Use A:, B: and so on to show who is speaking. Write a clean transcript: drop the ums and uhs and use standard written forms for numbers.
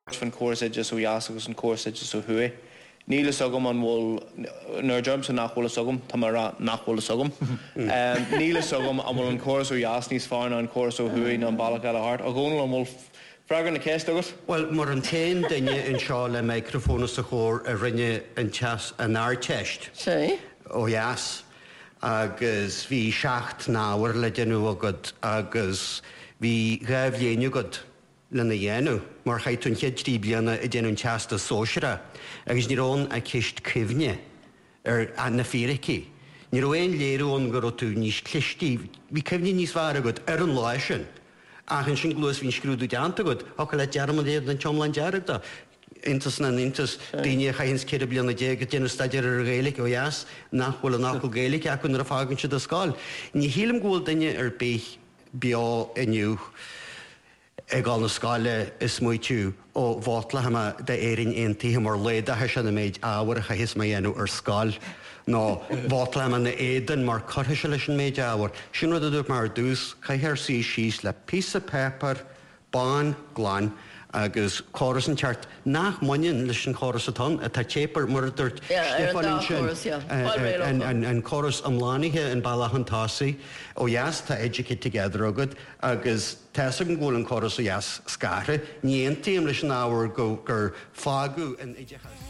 A: Fan cuasa just ó jasagus an cuasa just ó hui. Níla sogam an bhfuil nar jumps nachhfuil sogam tá mar nachhfuil sogam. Níla sogam an bhfuil an cuasa ó jas níos fáin an cuasa ó hui ná an bailach eile hart. A gúnal an bhfuil fragan na céist agus?
B: Well, mar an tain duine in seo le micrófónas a chóir a rinne an teas an airteist.
C: Sí.
B: Ó jas. Agus bhí 7 náhar le déanú agad agus bhí raibh dhéanú agad lena dhéanú mar chaitún cheadtí bliana i déanún teasta sóisire agus ní rón a cist cibhne na fíricí. Ní roion léirún go tú níos clistí, bhí cibhne níos bhar agad ar an láisin. Achan sin glúas hín scrúdú deanta agad, ach le dearm léad an teomlainn dearagda. Intas na intas daine chains ceir blianana déag déanú staidir ar réalaigh ó jas nachhfuil an nachil géalaigh acún ar a fágann siad a scáil. Ní hílam ghúil daine ar beá inniu ag gáil na scáile is muitiú ó bhátla hama de éirin aontaí mar léadathe se na méid áhar a chahis ma dhéanú ar scáil. nó bhátla hama na éidan mar cotha se leis an méid áhar. Sin rud a dúirt mar dús chaithar síos le písa pepper, bán, gláin, agus choras an teart nach mainin leis an choras atá a tá tépar mar a dúirt Stefanin sin an choras amlánithe an bailach an tásaí ó jas tá Educate Together agad agus teasa an ghúil an choras ó jas scatha, ní aontaíim leis an áhar gur fágu an idirchas.